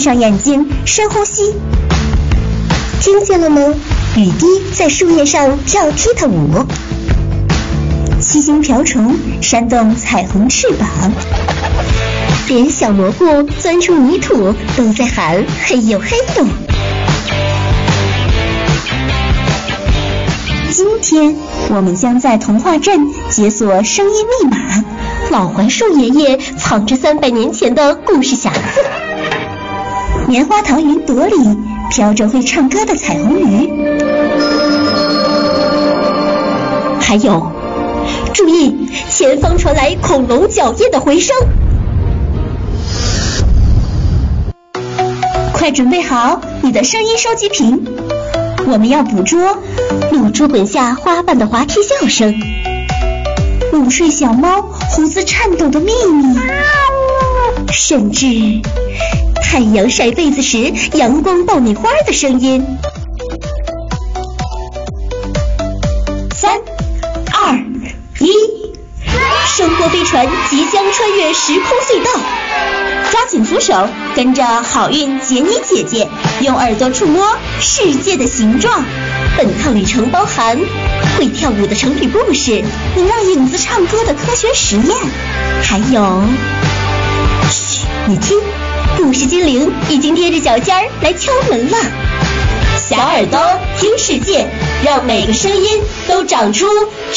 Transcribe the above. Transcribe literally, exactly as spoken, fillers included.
上眼睛，深呼吸。听见了吗？雨滴在树叶上跳踢踏舞。七星瓢虫扇动彩虹翅膀，连小蘑菇钻出泥土都在喊嘿呦嘿呦。今天我们将在童话镇解锁声音密码，老槐树爷爷藏着三百年前的故事匣子。棉花糖云朵里飘着会唱歌的彩虹鱼。还有，注意，前方传来恐龙脚印的回声。快准备好你的声音收集瓶，我们要捕捉露珠滚下花瓣的滑稽笑声，午睡小猫胡子颤抖的秘密，甚至太阳晒被子时阳光爆米花的声音。三二一，生活飞船即将穿越时空隧道，抓紧扶手，跟着好运杰尼姐姐用耳朵触摸世界的形状。本趟旅程包含会跳舞的成语故事，能让影子唱歌的科学实验，还有，嘘，你听，故事精灵已经踮着脚尖儿来敲门了。小耳朵听世界，让每个声音都长出